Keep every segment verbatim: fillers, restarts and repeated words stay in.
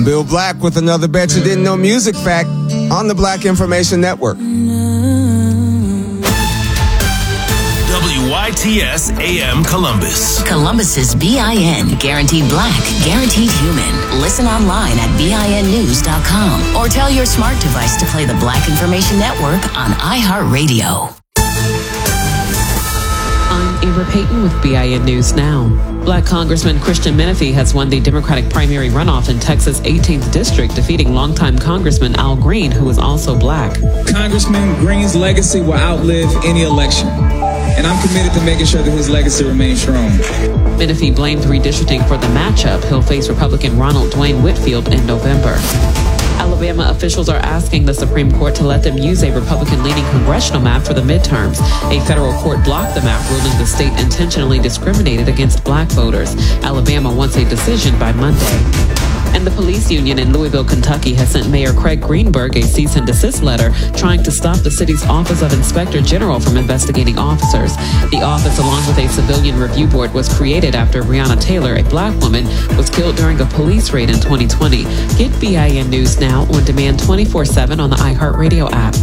Bill Black with another Bet You Didn't Know music fact on the Black Information Network. W I T S A M Columbus. Columbus's B I N, guaranteed black, guaranteed human. Listen online at B I N news dot com or tell your smart device to play the Black Information Network on iHeartRadio. I'm Amber Payton with B I N News Now. Black Congressman Christian Menifee has won the Democratic primary runoff in Texas' eighteenth District, defeating longtime Congressman Al Green, who is also black. Congressman Green's legacy will outlive any election, and I'm committed to making sure that his legacy remains strong. Menifee blamed redistricting for the matchup. He'll face Republican Ronald Dwayne Whitfield in November. Alabama officials are asking the Supreme Court to let them use a Republican-leaning congressional map for the midterms. A federal court blocked the map, ruling the state intentionally discriminated against black voters. Alabama wants a decision by Monday. And the police union in Louisville, Kentucky has sent Mayor Craig Greenberg a cease and desist letter trying to stop the city's Office of Inspector General from investigating officers. The office, along with a civilian review board, was created after Breonna Taylor, a black woman, was killed during a police raid in twenty twenty. Get B I N News Now on demand twenty-four seven on the iHeartRadio app.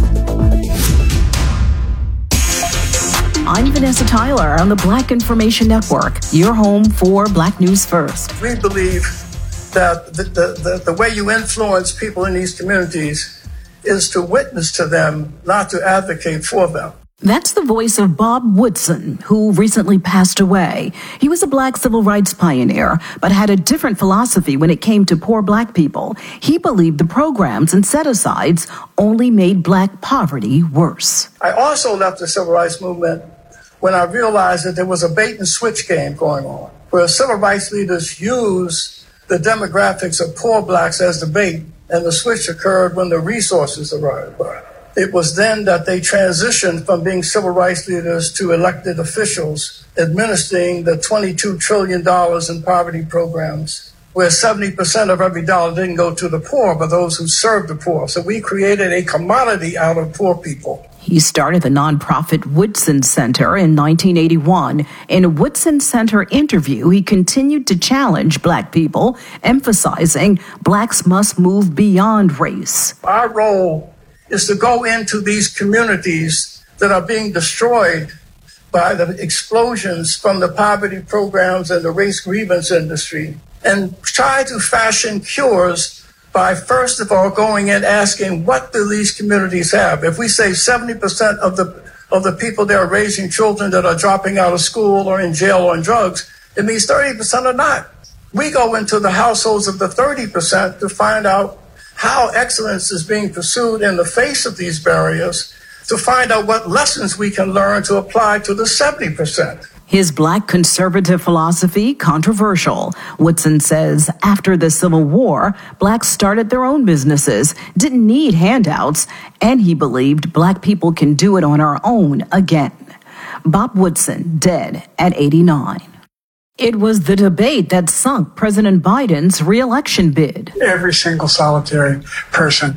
I'm Vanessa Tyler on the Black Information Network, your home for Black News First. We believe that the, the, the, the way you influence people in these communities is to witness to them, not to advocate for them. That's the voice of Bob Woodson, who recently passed away. He was a black civil rights pioneer, but had a different philosophy when it came to poor black people. He believed the programs and set-asides only made black poverty worse. I also left the civil rights movement when I realized that there was a bait-and-switch game going on, where civil rights leaders used the demographics of poor blacks as the bait, and the switch occurred when the resources arrived. It was then that they transitioned from being civil rights leaders to elected officials, administering the twenty-two trillion dollars in poverty programs, where seventy percent of every dollar didn't go to the poor, but those who served the poor. So we created a commodity out of poor people. He started the nonprofit Woodson Center in nineteen eighty-one. In a Woodson Center interview, he continued to challenge black people, emphasizing blacks must move beyond race. Our role is to go into these communities that are being destroyed by the explosions from the poverty programs and the race grievance industry, and try to fashion cures by, first of all, going in asking, what do these communities have? If we say seventy percent of the of the people there are raising children that are dropping out of school or in jail or on drugs, it means thirty percent are not. We go into the households of the thirty percent to find out how excellence is being pursued in the face of these barriers, to find out what lessons we can learn to apply to the seventy percent. His black conservative philosophy, controversial. Woodson says after the Civil War, blacks started their own businesses, didn't need handouts, and he believed black people can do it on our own again. Bob Woodson, dead at eighty-nine. It was the debate that sunk President Biden's re-election bid. Every single solitary person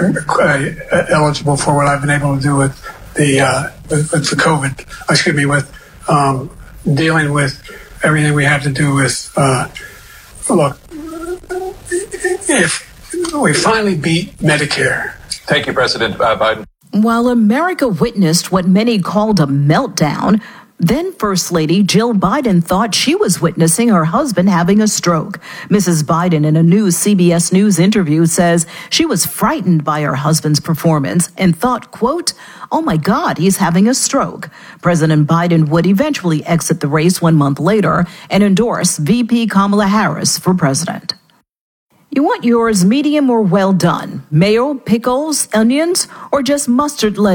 uh, eligible for what I've been able to do with the uh, with, with the COVID, excuse me, with um, dealing with everything we have to do with, uh, look, if we finally beat Medicare. Thank you, President uh, Biden. While America witnessed what many called a meltdown, then First Lady Jill Biden thought she was witnessing her husband having a stroke. Missus Biden, in a new C B S News interview, says she was frightened by her husband's performance and thought, quote, oh my God, he's having a stroke. President Biden would eventually exit the race one month later and endorse V P Kamala Harris for president. You want yours medium or well done? Mayo, pickles, onions, or just mustard, lettuce?